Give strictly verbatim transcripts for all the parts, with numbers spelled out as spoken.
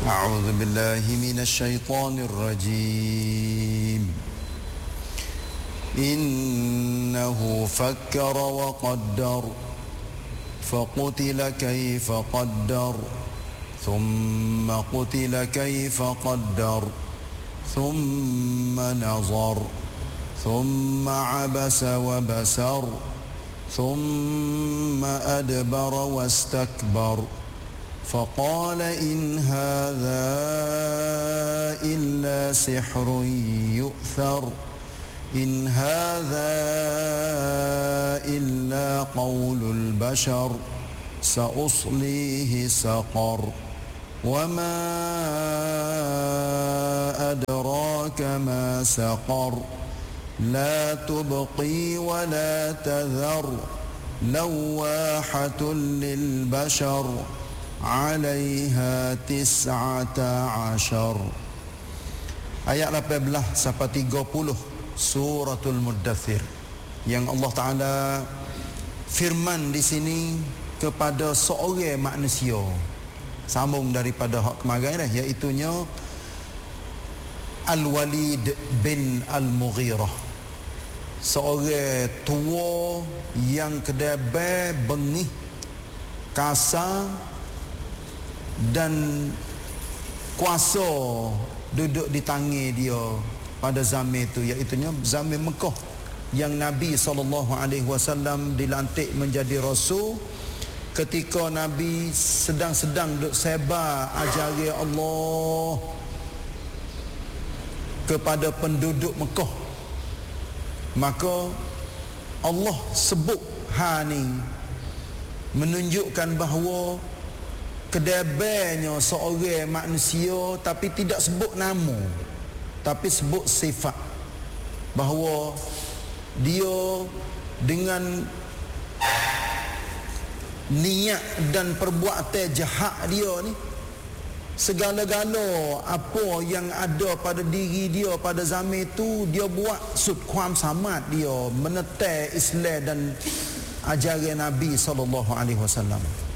أعوذ بالله من الشيطان الرجيم إنه فكر وقدر فقتل كيف قدر ثم قتل كيف قدر ثم نظر ثم عبس وبسر ثم أدبر واستكبر فقال إن هذا إلا سحر يؤثر إن هذا إلا قول البشر سأصليه سقر وما أدراك ما سقر لا تبقي ولا تذر لواحة للبشر عليها تسعة عشر. Ayat lapan belas sampai tiga puluh Suratul Muddathir, yang Allah Ta'ala firman di sini kepada seorang manusia, sambung daripada hak kemarin dah, iaitunya Al-Walid bin Al-Mughirah, seorang tua yang kedai bengih, kasar dan kuasa duduk di tangan dia pada zaman itu, iaitunya zaman Mekah, yang Nabi sallallahu alaihi wasallam dilantik menjadi rasul. Ketika Nabi sedang-sedang duk sebar ajaran Allah kepada penduduk Mekah, maka Allah sebut ha ni menunjukkan bahawa kedebannya seorang manusia, tapi tidak sebut nama, tapi sebut sifat, bahawa dia dengan niat dan perbuatan jahat dia ni, segala-gala apa yang ada pada diri dia pada zaman itu dia buat sud kuam samad dia menetai Islam dan ajaran Nabi sallallahu alaihi wasallam.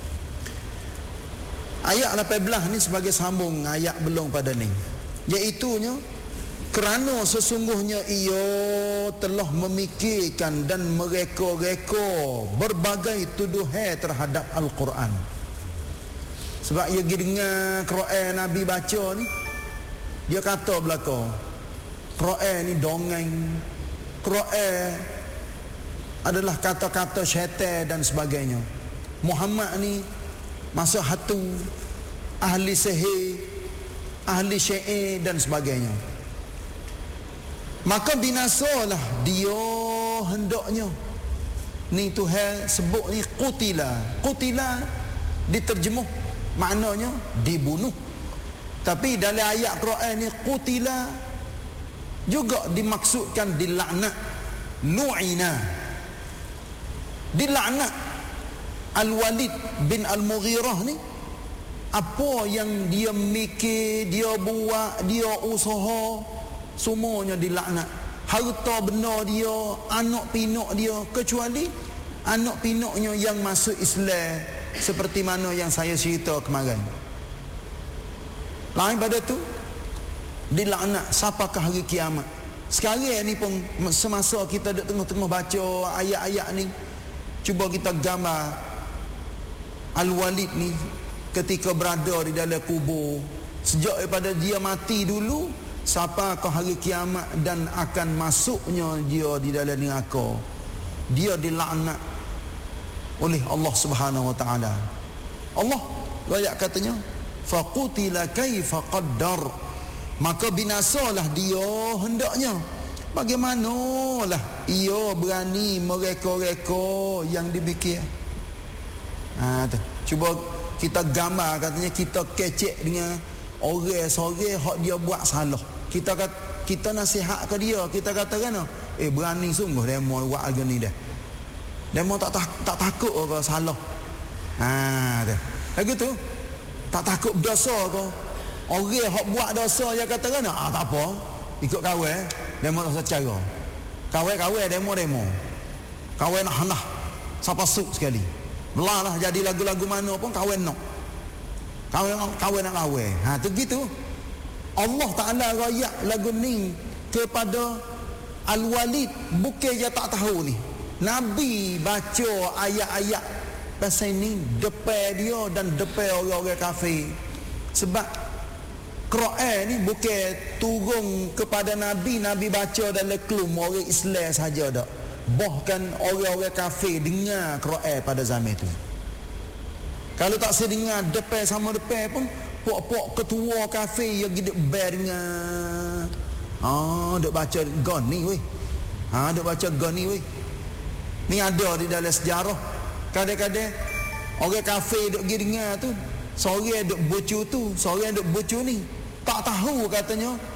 Ayat lapan belas ni sebagai sambung ayat belum pada ni, iaitunya kerana sesungguhnya ia telah memikirkan dan mereka-reka berbagai tuduhan terhadap Al-Quran. Sebab ia pergi dengar Quran Nabi baca ni, dia kata belaka Quran ni dongeng, Quran adalah kata-kata syaitan dan sebagainya. Muhammad ni masuk hatu, ahli sihir, ahli syair dan sebagainya. Maka binasalah dia hendaknya. Ni Tuhan sebut ni qutila. Qutila diterjemuh maknanya dibunuh. Tapi dalam ayat Quran ni qutila juga dimaksudkan dilaknat, lu'ina, dilaknat. Al-Walid bin Al-Mughirah ni, apa yang dia mikir, dia buat, dia usaha, semuanya dilaknat. Harta benda dia, anak pinak dia, kecuali anak pinaknya yang masuk Islam, seperti mana yang saya cerita kemarin. Lain pada tu, dilaknat sampakah hari kiamat. Sekarang ni pun semasa kita duduk tengah-tengah baca ayat-ayat ni, cuba kita gambar Al-Walid ni ketika berada di dalam kubur, sejak daripada dia mati dulu sampai ke hari kiamat dan akan masuknya dia di dalam neraka, dia dilaknat oleh Allah Subhanahu wa taala. Allah ayat katanya faqutila kaifa qaddar, maka binasalah dia hendaknya. Bagaimanalah ia berani mereka-reka yang dibikin. Ha, tu. Cuba kita gambar, katanya kita kecek dengan orang seorang hak dia buat salah. Kita kata, kita nasihat ke dia, kita katakan, eh berani sungguh demo buat agak ni dah. Demo tak tak, tak takut ke salah. Ha, tu. Lagi tu, tak takut berdosa ke. Orang hak buat dosa dia katakan, ah tak apa, ikut kawan, demo tak secara. Kawan-kawan demo-demo. Kawan nak hanah, siapa suk sekali. Belah lah jadi lagu-lagu mana pun kawan nak. Kahwin kahwin nak kahwin. Ha tu gitu. Allah Taala royak lagu ni kepada Al-Walid, bukan je tak tahu ni. Nabi baca ayat-ayat pasal ni depan dia dan depan orang-orang kafir. Sebab Quran ni bukan turun kepada Nabi, Nabi baca dalam kelum orang Islam saja dak. Bahkan orang-orang kafir dengar Quran pada zaman tu. Kalau tak sedengar depan sama depan pun, pok-pok ketua kafir yang giduk ber dengar. Ah, duk baca gon ni weh. Ha, duk baca gon ni weh. Ni ada di dalam sejarah. Kadang-kadang orang kafir duk pergi dengar tu, seorang duk bocu tu, seorang duk bocu ni. Tak tahu katanya